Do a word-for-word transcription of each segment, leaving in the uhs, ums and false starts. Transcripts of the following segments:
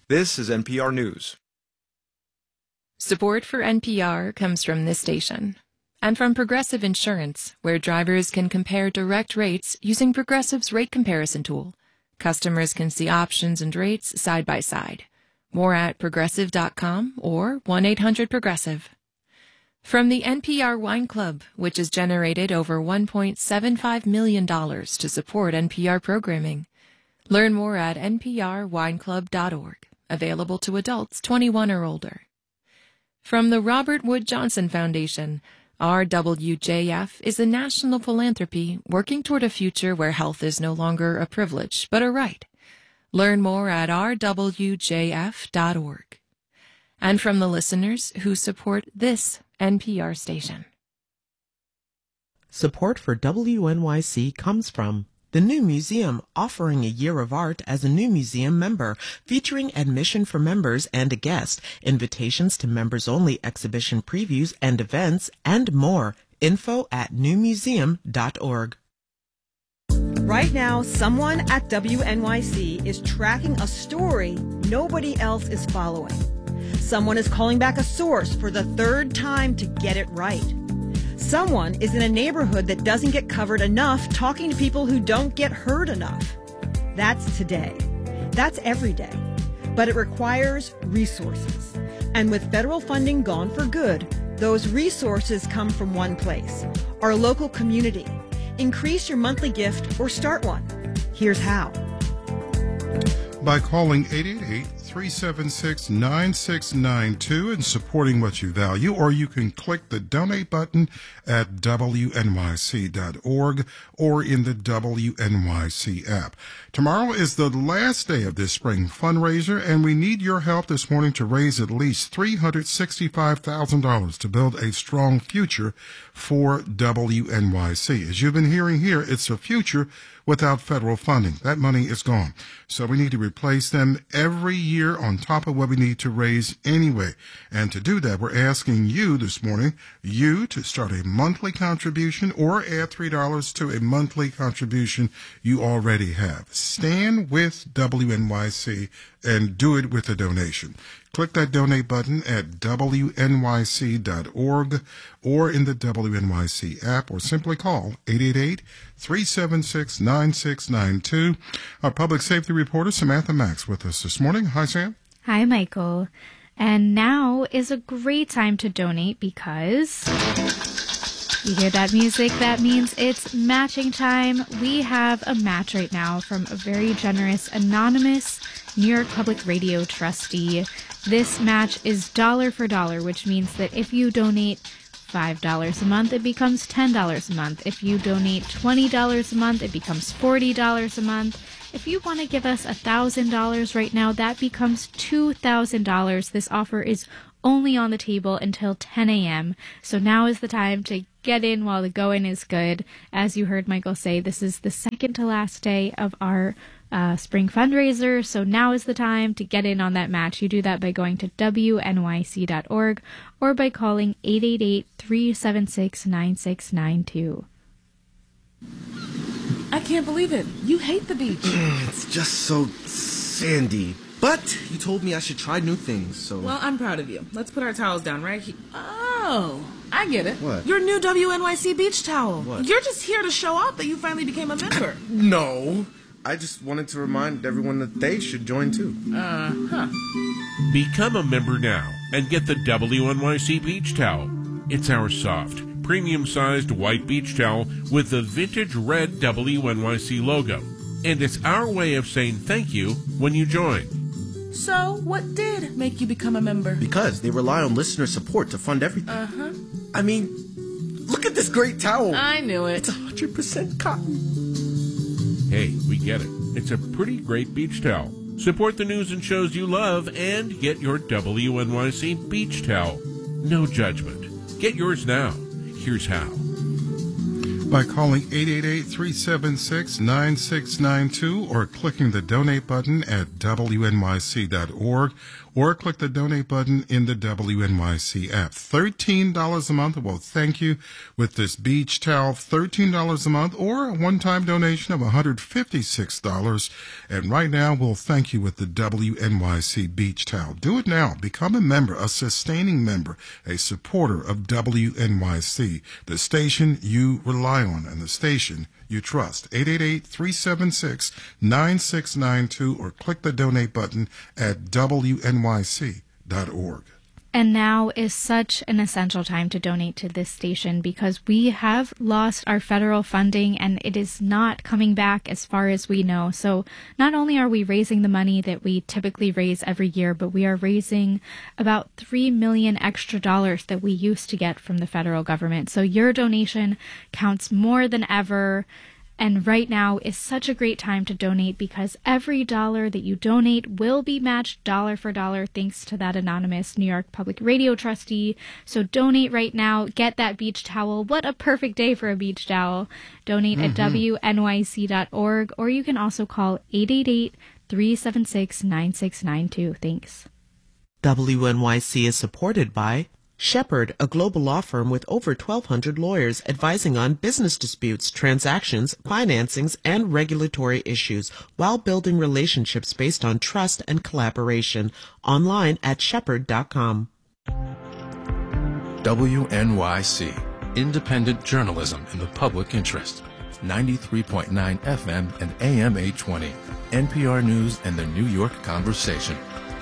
This is N P R News. Support for N P R comes from this station and from Progressive Insurance, where drivers can compare direct rates using Progressive's rate comparison tool. Customers can see options and rates side by side. More at progressive dot com or one eight hundred progressive. From the N P R Wine Club, which has generated over one point seven five million dollars to support N P R programming. Learn more at n p r wine club dot org. Available to adults twenty-one or older. From the Robert Wood Johnson Foundation, R W J F is a national philanthropy working toward a future where health is no longer a privilege, but a right. Learn more at r w j f dot org. And from the listeners who support this N P R station. Support for W N Y C comes from the New Museum, offering a year of art as a New Museum member, featuring admission for members and a guest, invitations to members-only exhibition previews and events, and more. Info at new museum dot org. Right now, someone at W N Y C is tracking a story nobody else is following. Someone is calling back a source for the third time to get it right. Someone is in a neighborhood that doesn't get covered enough, talking to people who don't get heard enough. That's today. That's every day. But it requires resources. And with federal funding gone for good, those resources come from one place, our local community. Increase your monthly gift or start one. Here's how. By calling eight eight eight, three seven six, nine six nine two and supporting what you value, or you can click the donate button at w n y c dot org or in the W N Y C app. Tomorrow is the last day of this spring fundraiser, and we need your help this morning to raise at least three hundred sixty-five thousand dollars to build a strong future for W N Y C. As you've been hearing here, it's a future without federal funding. That money is gone. So we need to replace them every year on top of what we need to raise anyway. And to do that, we're asking you this morning, you to start a monthly contribution or add three dollars to a monthly contribution you already have. Stand with W N Y C and do it with a donation. Click that donate button at w n y c dot org or in the W N Y C app, or simply call eight eight eight, three seven six, nine six nine two. Our public safety reporter, Samantha Max, with us this morning. Hi, Sam. Hi, Michael. And now is a great time to donate because you hear that music? That means it's matching time. We have a match right now from a very generous, anonymous New York Public Radio trustee. This match is dollar for dollar, which means that if you donate five dollars a month, it becomes ten dollars a month. If you donate twenty dollars a month, it becomes forty dollars a month. If you want to give us one thousand dollars right now, that becomes two thousand dollars. This offer is only on the table until ten a.m. So now is the time to get in while the going is good. As you heard Michael say, this is the second to last day of our uh, spring fundraiser. So now is the time to get in on that match. You do that by going to w n y c dot org or by calling eight eight eight, three seven six, nine six nine two. I can't believe it. You hate the beach. It's just so sandy. But you told me I should try new things, so... Well, I'm proud of you. Let's put our towels down right here. Oh, I get it. What? Your new W N Y C beach towel. What? You're just here to show off that you finally became a member. No. I just wanted to remind everyone that they should join, too. Uh-huh. Become a member now and get the W N Y C beach towel. It's our soft, premium-sized white beach towel with the vintage red W N Y C logo. And it's our way of saying thank you when you join. So, what did make you become a member? Because they rely on listener support to fund everything. Uh-huh. I mean, look at this great towel. I knew it. It's one hundred percent cotton. Hey, we get it. It's a pretty great beach towel. Support the news and shows you love and get your W N Y C beach towel. No judgment. Get yours now. Here's how. by calling eight eight eight, three seven six, nine six nine two or clicking the donate button at W N Y C dot org, or click the donate button in the W N Y C app. thirteen dollars a month will thank you with this beach towel, thirteen dollars a month, or a one-time donation of one hundred fifty-six dollars. And right now, we'll thank you with the W N Y C beach towel. Do it now. Become a member, a sustaining member, a supporter of W N Y C, the station you rely on and the station you trust. eight eight eight, three seven six, nine six nine two or click the donate button at W N Y C dot org. And now is such an essential time to donate to this station because we have lost our federal funding and it is not coming back as far as we know. So not only are we raising the money that we typically raise every year, but we are raising about three million dollars extra dollars that we used to get from the federal government. So your donation counts more than ever. And right now is such a great time to donate because every dollar that you donate will be matched dollar for dollar thanks to that anonymous New York Public Radio trustee. So donate right now. Get that beach towel. What a perfect day for a beach towel. Donate mm-hmm. at W N Y C dot org, or you can also call eight eight eight, three seven six, nine six nine two. Thanks. W N Y C is supported by Shepherd, a global law firm with over twelve hundred lawyers advising on business disputes, transactions, financings, and regulatory issues while building relationships based on trust and collaboration. Online at shepherd dot com. W N Y C, independent journalism in the public interest. ninety-three point nine F M and A M eight twenty. N P R News and the New York Conversation.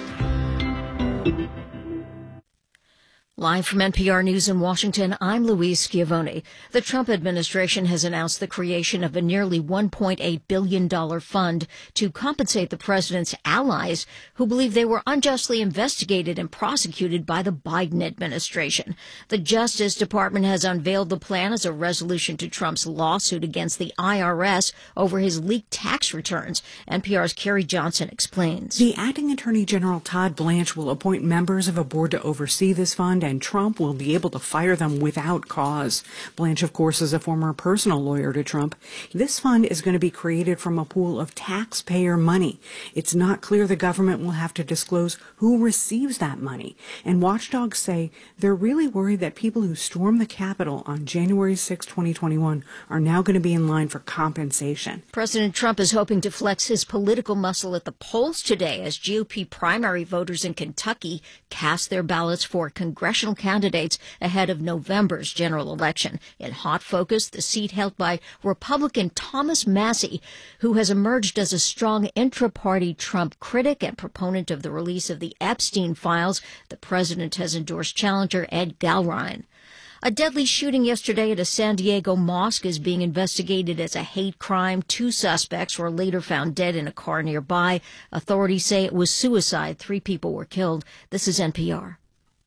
Live from N P R News in Washington, I'm Louise Schiavone. The Trump administration has announced the creation of a nearly one point eight billion dollars fund to compensate the president's allies who believe they were unjustly investigated and prosecuted by the Biden administration. The Justice Department has unveiled the plan as a resolution to Trump's lawsuit against the I R S over his leaked tax returns. N P R's Carrie Johnson explains. The acting Attorney General Todd Blanche will appoint members of a board to oversee this fund, and Trump will be able to fire them without cause. Blanche, of course, is a former personal lawyer to Trump. This fund is going to be created from a pool of taxpayer money. It's not clear the government will have to disclose who receives that money. And watchdogs say they're really worried that people who stormed the Capitol on January sixth, twenty twenty-one are now going to be in line for compensation. President Trump is hoping to flex his political muscle at the polls today as G O P primary voters in Kentucky cast their ballots for congressional candidates ahead of November's general election. In hot focus, the seat held by Republican Thomas Massie, who has emerged as a strong intra-party Trump critic and proponent of the release of the Epstein files. The president has endorsed challenger Ed Galrine. A deadly shooting yesterday at a San Diego mosque is being investigated as a hate crime. Two suspects were later found dead in a car nearby. Authorities say it was suicide. Three people were killed. This is N P R.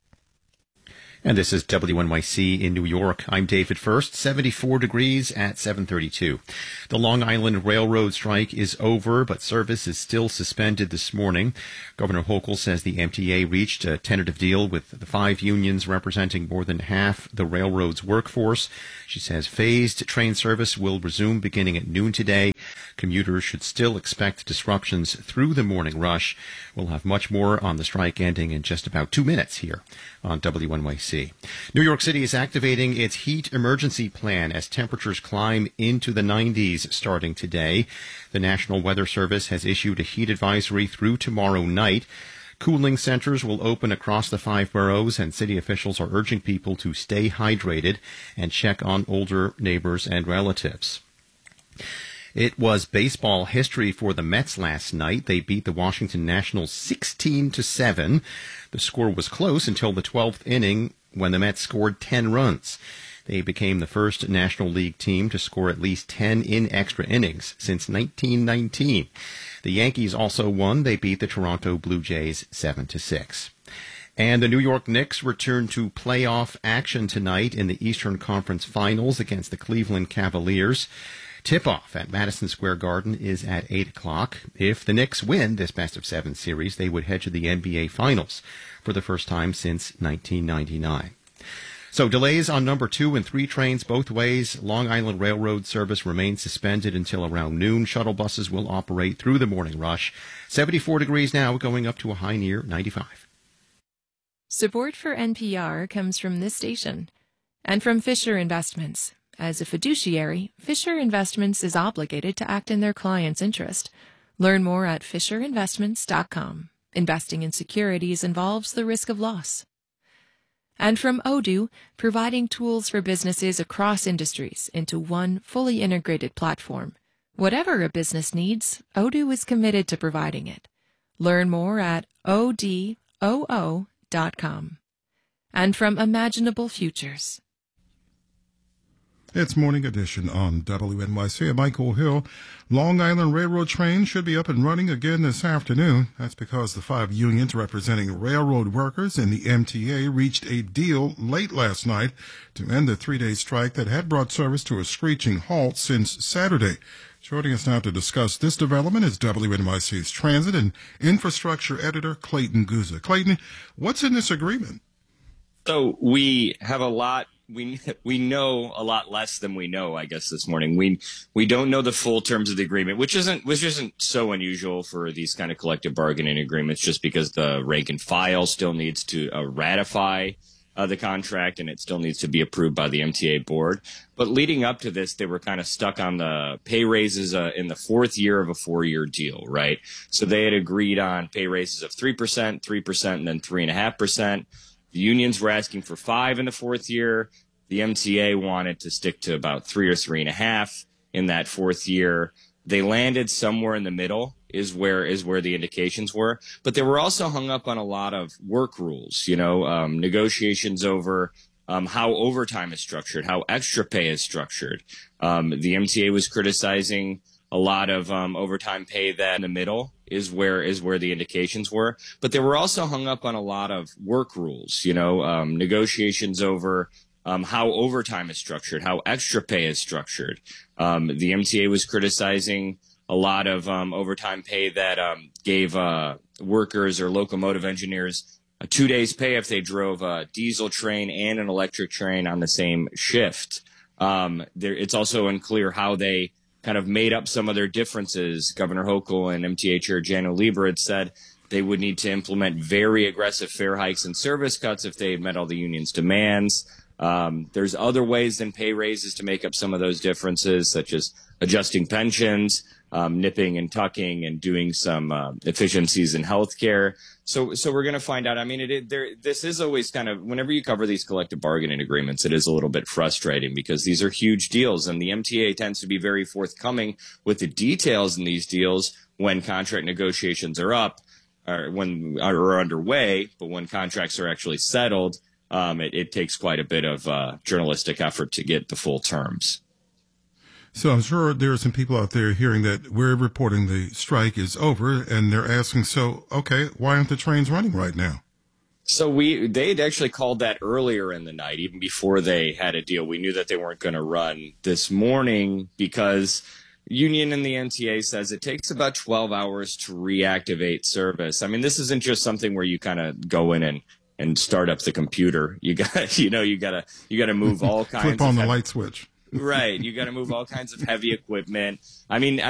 And this is W N Y C in New York. I'm David First, seventy-four degrees at seven thirty-two. The Long Island Railroad strike is over, but service is still suspended this morning. Governor Hochul says the M T A reached a tentative deal with the five unions representing more than half the railroad's workforce. She says phased train service will resume beginning at noon today. Commuters should still expect disruptions through the morning rush. We'll have much more on the strike ending in just about two minutes here on W N Y C. New York City is activating its heat emergency plan as temperatures climb into the nineties starting today. The National Weather Service has issued a heat advisory through tomorrow night. Cooling centers will open across the five boroughs, and city officials are urging people to stay hydrated and check on older neighbors and relatives. It was baseball history for the Mets last night. They beat the Washington Nationals sixteen to seven. The score was close until the twelfth inning when the Mets scored ten runs. They became the first National League team to score at least ten in extra innings since nineteen nineteen. The Yankees also won. They beat the Toronto Blue Jays seven to six. And the New York Knicks return to playoff action tonight in the Eastern Conference Finals against the Cleveland Cavaliers. Tip-off at Madison Square Garden is at eight o'clock. If the Knicks win this best-of-seven series, they would head to the N B A Finals for the first time since nineteen ninety-nine. So delays on number two and three trains both ways. Long Island Railroad service remains suspended until around noon. Shuttle buses will operate through the morning rush. seventy-four degrees now, going up to a high near ninety-five. Support for N P R comes from this station and from Fisher Investments. As a fiduciary, Fisher Investments is obligated to act in their client's interest. Learn more at fisher investments dot com. Investing in securities involves the risk of loss. And from Odoo, providing tools for businesses across industries into one fully integrated platform. Whatever a business needs, Odoo is committed to providing it. Learn more at O D O O dot com. And from Imaginable Futures. It's Morning Edition on W N Y C. I'm Michael Hill. Long Island Railroad train should be up and running again this afternoon. That's because the five unions representing railroad workers and the M T A reached a deal late last night to end the three-day strike that had brought service to a screeching halt since Saturday. Joining us now to discuss this development is W N Y C's Transit and Infrastructure Editor Clayton Guza. Clayton, what's in this agreement? So we have a lot. We we know a lot less than we know, I guess, this morning. We we don't know the full terms of the agreement, which isn't which isn't so unusual for these kind of collective bargaining agreements, just because the rank and file still needs to uh, ratify uh, the contract, and it still needs to be approved by the M T A board. But leading up to this, they were kind of stuck on the pay raises uh, in the fourth year of a four-year deal, right? So they had agreed on pay raises of three percent, three percent, and then three point five percent. The unions were asking for five in the fourth year. The M T A wanted to stick to about three or three and a half in that fourth year. They landed somewhere in the middle is where is where the indications were. But they were also hung up on a lot of work rules, you know, um, negotiations over um, how overtime is structured, how extra pay is structured. Um, the M T A was criticizing a lot of um, overtime pay that in the middle is where is where the indications were. But they were also hung up on a lot of work rules, you know, um, negotiations over um, how overtime is structured, how extra pay is structured. Um, the M T A was criticizing a lot of um, overtime pay that um, gave uh, workers or locomotive engineers a two days pay if they drove a diesel train and an electric train on the same shift. Um, there, it's also unclear how they kind of made up some of their differences. Governor Hochul and M T A Chair Janno Lieber had said they would need to implement very aggressive fare hikes and service cuts if they had met all the union's demands. Um, there's other ways than pay raises to make up some of those differences, such as adjusting pensions, um, nipping and tucking, and doing some uh, efficiencies in healthcare. So, so we're going to find out. I mean, it, it there. This is always kind of, whenever you cover these collective bargaining agreements, it is a little bit frustrating because these are huge deals, and the M T A tends to be very forthcoming with the details in these deals when contract negotiations are up, or when are underway. But when contracts are actually settled, um, it, it takes quite a bit of uh, journalistic effort to get the full terms. So I'm sure there are some people out there hearing that we're reporting the strike is over, and they're asking, so, okay, why aren't the trains running right now? So we they had actually called that earlier in the night, even before they had a deal. We knew that they weren't going to run this morning because union and the M T A says it takes about twelve hours to reactivate service. I mean, this isn't just something where you kind of go in and, and start up the computer. You got, you know, you got to you got to move all kinds Flip on of the heavy, light switch. Right. You got to move all kinds of heavy equipment. I mean,